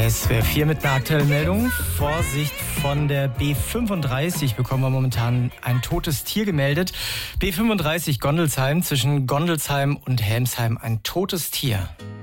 SWR 4 mit einer aktuellen Meldung. Vorsicht, von der B35 bekommen wir momentan ein totes Tier gemeldet. B35 Gondelsheim, zwischen Gondelsheim und Helmsheim ein totes Tier.